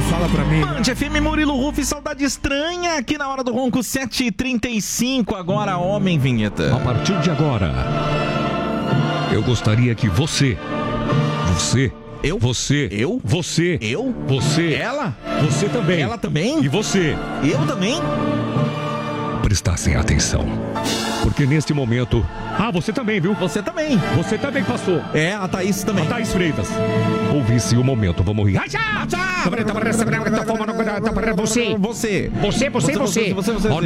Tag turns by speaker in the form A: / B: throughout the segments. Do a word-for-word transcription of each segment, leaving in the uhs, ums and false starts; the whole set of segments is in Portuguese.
A: fala pra mim.
B: Band F M, Murilo Rufi, saudade estranha aqui na hora do ronco, sete e trinta e cinco, agora homem vinheta.
C: A partir de agora, eu gostaria que você, você,
B: eu,
C: você,
B: eu,
C: você,
B: eu,
C: você,
B: ela,
C: você também,
B: ela também,
C: e você,
B: eu também,
C: prestassem atenção. Porque neste momento... Ah, você também, viu?
B: Você também.
C: Você também passou.
B: É, a Thaís também.
C: A Thaís Freitas. Ouvisse o momento, vamos rir.
B: Você. Você.
D: Você, você, você.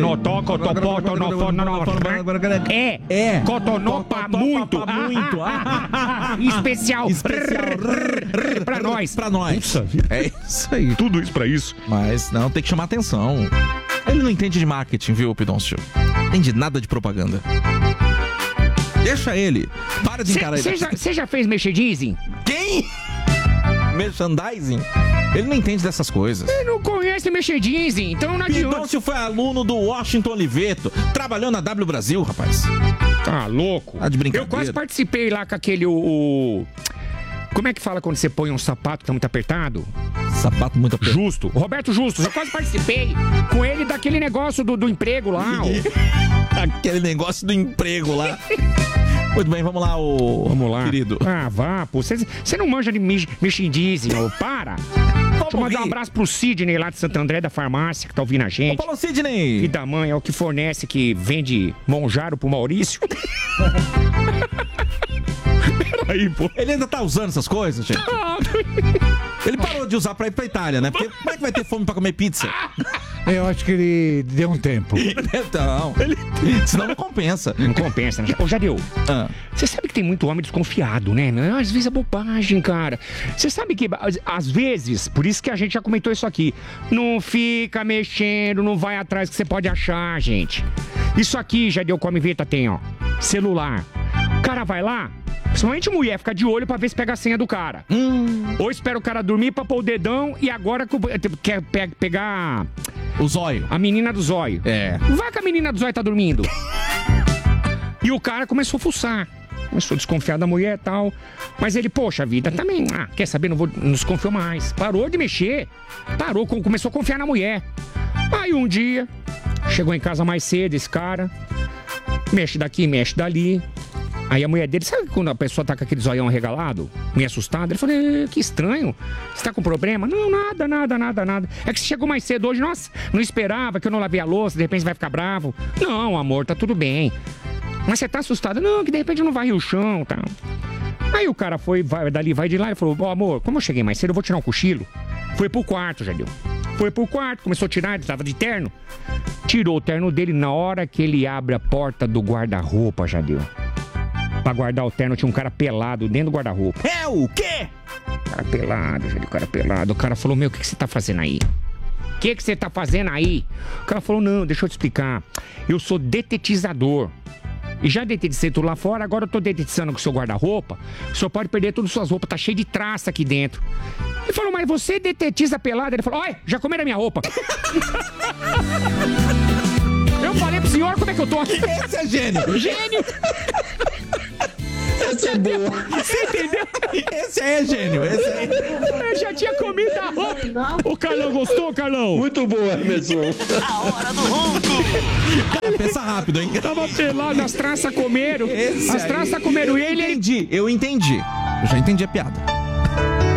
D: É.
B: É.
D: Cotonopa muito.
B: Muito.
D: Especial.
B: Especial.
D: Pra nós.
B: Pra nós. É isso aí.
C: Tudo isso pra isso.
B: Mas não, tem que chamar atenção. Ele não entende de marketing, viu, Pidoncio? Não entende nada de propaganda. Deixa ele. Para de encarar ele.
D: Você já, já fez merchandising?
B: Quem? Merchandising? Ele não entende dessas coisas.
D: Ele não conhece merchandising, então não adianta.
B: Pidoncio foi aluno do Washington Oliveto. Trabalhou na W Brasil, rapaz.
D: Tá louco.
B: Tá de brincadeira.
D: Eu quase participei lá com aquele... O, o... Como é que fala quando você põe um sapato que tá muito apertado?
B: Sapato muito apertado.
D: Justo. Roberto Justo. Eu quase participei com ele daquele negócio do, do emprego lá.
B: Aquele negócio do emprego lá. Muito bem, vamos lá, ô...
D: Vamos lá.
B: Querido.
D: Ah, vá, pô. Você não manja de merchandising, ô. Para. Deixa eu mandar um abraço pro Sidney lá de Santo André da farmácia, que tá ouvindo a gente.
B: Ô, falou, Sidney.
D: E da mãe, é o que fornece, que vende Monjaro pro Maurício.
B: Peraí, pô. Ele ainda tá usando essas coisas, gente? Ele parou de usar pra ir pra Itália, né? Porque como é que vai ter fome pra comer pizza?
A: Eu acho que ele deu um tempo.
B: Então, ele... senão não compensa.
D: Não compensa, né? Ô, Jadeu,
B: ah.
D: Você sabe que tem muito homem desconfiado, né? Às vezes é bobagem, cara. Você sabe que, às vezes, por isso que a gente já comentou isso aqui, não fica mexendo, não vai atrás que você pode achar, gente. Isso aqui, Jadeu Come Vita, tem, ó, celular. O cara vai lá, principalmente mulher, fica de olho pra ver se pega a senha do cara.
B: Hum.
D: Ou espera o cara dormir pra pôr o dedão e agora quer pe pegar...
B: O zóio.
D: A menina do zóio.
B: É.
D: Vai que a menina do zóio tá dormindo. E o cara começou a fuçar. Começou a desconfiar da mulher e tal. Mas ele, poxa vida, também... Ah, quer saber? Não, vou, não desconfiou mais. Parou de mexer. Parou, começou a confiar na mulher. Aí um dia, chegou em casa mais cedo esse cara. Mexe daqui, mexe dali. Aí a mulher dele, sabe quando a pessoa tá com aquele zoião regalado, meio assustado? Ele falou, que estranho, você tá com problema? Não, nada, nada, nada, nada. É que você chegou mais cedo hoje, nossa, não esperava que eu não lavei a louça, de repente você vai ficar bravo. Não, amor, tá tudo bem. Mas você tá assustado? Não, que de repente eu não varri o chão e tal. Aí o cara foi, vai dali, vai de lá, e falou, ó, amor, como eu cheguei mais cedo, eu vou tirar um cochilo. Foi pro quarto, já deu. Foi pro quarto, começou a tirar, ele tava de terno. Tirou o terno dele, na hora que ele abre a porta do guarda-roupa, já deu. Pra guardar o terno, tinha um cara pelado dentro do guarda-roupa.
B: É o quê?
D: Cara pelado, gente, o cara pelado. O cara falou, meu, o que, que você tá fazendo aí? O que, que você tá fazendo aí? O cara falou, não, deixa eu te explicar. Eu sou detetizador. E já detetizei tudo lá fora, agora eu tô detetizando com o seu guarda-roupa. O senhor pode perder todas as suas roupas, tá cheio de traça aqui dentro. Ele falou, mas você detetiza pelado? Ele falou, olha, já comeram a minha roupa. Eu falei pro senhor, como é que eu tô aqui?
B: Esse é gênio.
D: Gênio.
B: Esse é boa.
D: Você entendeu?
B: Esse aí é gênio. Esse aí...
D: Eu já tinha comido a roupa. O Carlão gostou, Carlão?
E: Muito boa, Emerson.
F: A hora do ronco.
B: Cara, pensa rápido, hein?
D: Tava pelado, as traças comeram.
B: Esse
D: as traças comeram
B: eu
D: ele.
B: Eu entendi, eu entendi. Eu já entendi a piada.